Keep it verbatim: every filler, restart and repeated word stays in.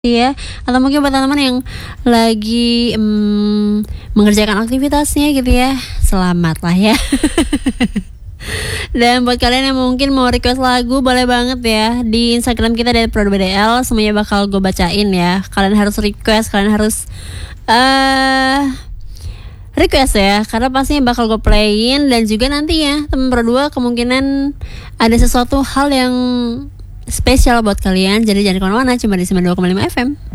Iya, atau mungkin buat teman-teman yang lagi, mmm, mengerjakan aktivitasnya gitu ya, selamat lah ya. Dan buat kalian yang mungkin mau request lagu boleh banget ya di Instagram kita dari Prod B D L, semuanya bakal gue bacain ya. Kalian harus request, kalian harus uh, request ya, karena pastinya bakal gue playin. Dan juga nantinya teman berdua kemungkinan ada sesuatu hal yang spesial buat kalian. Jadi jangan kemana-mana, cuma di sembilan puluh dua koma lima F M.